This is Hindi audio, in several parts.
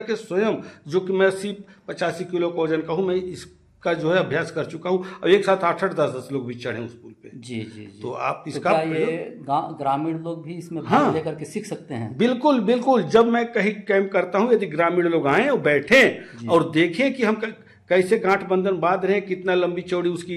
के स्वयं जो कि मैं 80-85 किलो का वजन का हूँ, मैं इसका जो है अभ्यास कर चुका हूँ और एक साथ 8-8, 10-10 लोग भी चढ़े उस पुल पे। जी जी जी। तो आप तो इसका क्या ये ग्रामीण लोग भी इसमें भाग हाँ लेकर के सीख सकते हैं? बिल्कुल बिल्कुल। जब मैं कहीं कैंप करता हूँ, यदि ग्रामीण लोग आए और बैठे और देखें कि हम कैसे गांठ बंधन बांध रहे हैं, कितना लंबी चौड़ी उसकी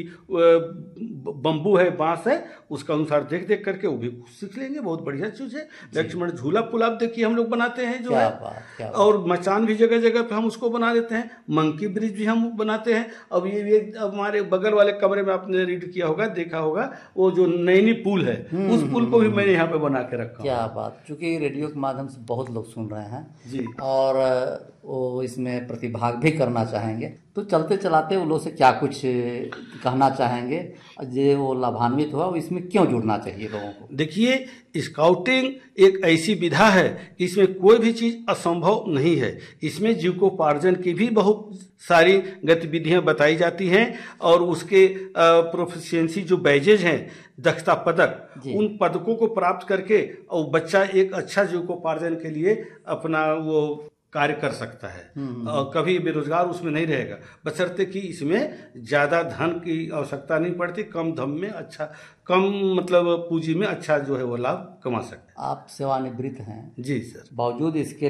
बम्बू है, बांस है, उसका अनुसार देख देख करके वो भी सीख लेंगे। बहुत बढ़िया चीज है। लक्ष्मण झूला पुल आप देखिए हम लोग बनाते हैं जो क्या है, बात। और मचान भी जगह जगह पे हम उसको बना देते हैं। मंकी ब्रिज भी हम बनाते हैं। अब ये हमारे बगल वाले कमरे में आपने रीड किया होगा, देखा होगा, वो जो नैनी पुल है, उस पुल को भी मैंने यहाँ पे बना के रखा। क्या बात। चूंकि रेडियो के माध्यम से बहुत लोग सुन रहे हैं जी, और वो इसमें प्रतिभाग भी करना चाहेंगे, तो चलते चलाते वो लोग से क्या कुछ कहना चाहेंगे, जो वो लाभान्वित हुआ, वो इसमें क्यों जुड़ना चाहिए लोगों को? देखिए, स्काउटिंग एक ऐसी विधा है कि इसमें कोई भी चीज असंभव नहीं है। इसमें जीविकोपार्जन की भी बहुत सारी गतिविधियां बताई जाती हैं और उसके प्रोफिशिएंसी जो बैजेज हैं, दक्षता पदक, उन पदकों को प्राप्त करके और बच्चा एक अच्छा जीविकोपार्जन के लिए अपना वो कार्य कर सकता है और कभी बेरोजगार उसमें नहीं रहेगा, बशर्ते कि इसमें ज्यादा धन की आवश्यकता नहीं पड़ती। कम धन में अच्छा, कम मतलब पूंजी में अच्छा जो है वो लाभ कमा सकते हैं। आप सेवानिवृत्त हैं? जी सर। बावजूद इसके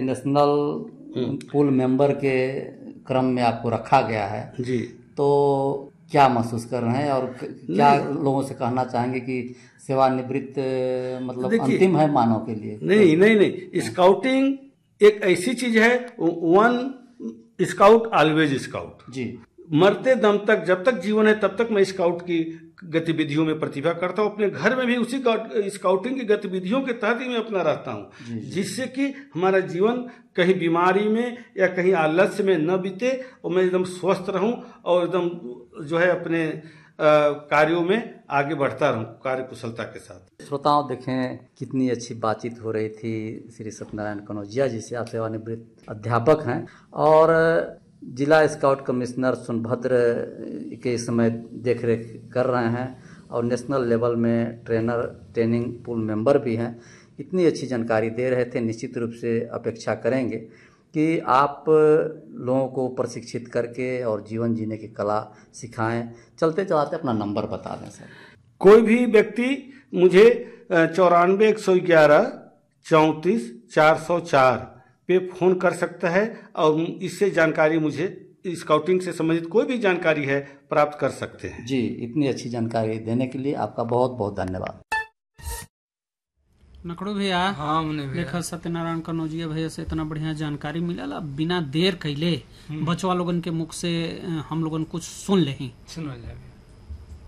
नेशनल पूल मेंबर के क्रम में आपको रखा गया है जी, तो क्या महसूस कर रहे हैं और क्या लोगों से कहना चाहेंगे कि सेवानिवृत्त मतलब अंतिम है मानव के लिए? नहीं नहीं नहीं, स्काउटिंग एक ऐसी चीज है, वन स्काउट ऑलवेज स्काउट। जी, मरते दम तक, जब तक जीवन है तब तक मैं स्काउट की गतिविधियों में प्रतिभा करता हूँ। अपने घर में भी उसी स्काउटिंग की गतिविधियों के तहत ही मैं अपना रहता हूँ, जिससे कि हमारा जीवन कहीं बीमारी में या कहीं आलस्य में न बीते और मैं एकदम स्वस्थ रहूं और एकदम जो है अपने कार्यों में आगे बढ़ता रहूं कार्य कुशलता के साथ। श्रोताओं, देखें कितनी अच्छी बातचीत हो रही थी श्री सत्यनारायण कनौजिया जी से। आप सेवानिवृत्त अध्यापक हैं और जिला स्काउट कमिश्नर सोनभद्र के इस समय देख रेख कर रहे हैं और नेशनल लेवल में ट्रेनिंग पूल मेंबर भी हैं। इतनी अच्छी जानकारी दे रहे थे। निश्चित रूप से अपेक्षा करेंगे कि आप लोगों को प्रशिक्षित करके और जीवन जीने की कला सिखाएं। चलते चलाते अपना नंबर बता दें सर। कोई भी व्यक्ति मुझे 94-111 34 404 पे फोन कर सकता है और इससे जानकारी, मुझे स्काउटिंग से संबंधित कोई भी जानकारी है, प्राप्त कर सकते हैं। जी, इतनी अच्छी जानकारी देने के लिए आपका बहुत बहुत धन्यवाद। नकड़ू भैया, हाँ देखा सत्यनारायण कनौजिया भैया से इतना बढ़िया जानकारी मिला। बिना देर कैले बचवा लोगन के मुख से हम लोगन कुछ सुन ले।